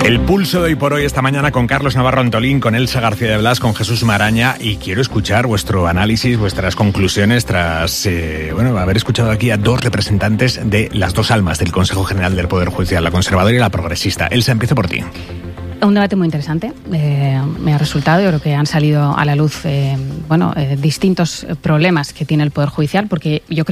El pulso de hoy por hoy, esta mañana, con Carlos Navarro Antolín, con Elsa García de Blas, con Jesús Maraña, y quiero escuchar vuestro análisis, vuestras conclusiones tras haber escuchado aquí a dos representantes de las dos almas del Consejo General del Poder Judicial, la conservadora y la progresista. Elsa, empiezo por ti. Un debate muy interesante, me ha resultado. Yo creo que han salido a la luz distintos problemas que tiene el Poder Judicial, porque yo creo